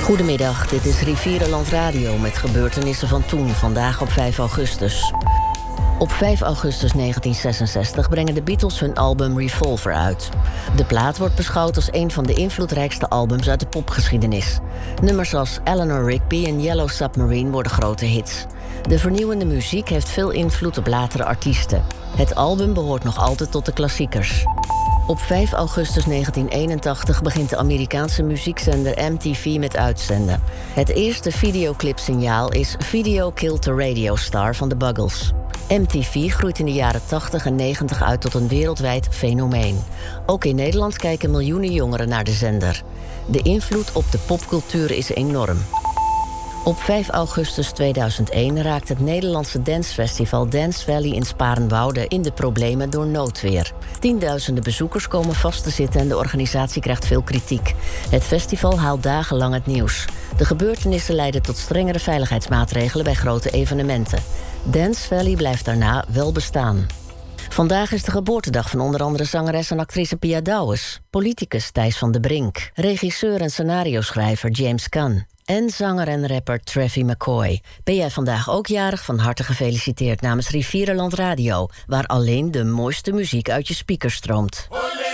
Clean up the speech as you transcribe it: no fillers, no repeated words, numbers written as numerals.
Goedemiddag, dit is Rivierenland Radio met gebeurtenissen van toen, vandaag op 5 augustus. Op 5 augustus 1966 brengen de Beatles hun album Revolver uit. De plaat wordt beschouwd als een van de invloedrijkste albums uit de popgeschiedenis. Nummers als Eleanor Rigby en Yellow Submarine worden grote hits. De vernieuwende muziek heeft veel invloed op latere artiesten. Het album behoort nog altijd tot de klassiekers. Op 5 augustus 1981 begint de Amerikaanse muziekzender MTV met uitzenden. Het eerste videoclipsignaal is Video Killed the Radio Star van de Buggles. MTV groeit in de jaren 80 en 90 uit tot een wereldwijd fenomeen. Ook in Nederland kijken miljoenen jongeren naar de zender. De invloed op de popcultuur is enorm. Op 5 augustus 2001 raakt het Nederlandse dancefestival Dance Valley in Sparenwoude in de problemen door noodweer. Tienduizenden bezoekers komen vast te zitten en de organisatie krijgt veel kritiek. Het festival haalt dagenlang het nieuws. De gebeurtenissen leiden tot strengere veiligheidsmaatregelen bij grote evenementen. Dance Valley blijft daarna wel bestaan. Vandaag is de geboortedag van onder andere zangeres en actrice Pia Douwes, politicus Thijs van de Brink, regisseur en scenario-schrijver James Caan en zanger en rapper Travis McCoy. Ben jij vandaag ook jarig? Van harte gefeliciteerd namens Rivierenland Radio, waar alleen de mooiste muziek uit je speakers stroomt.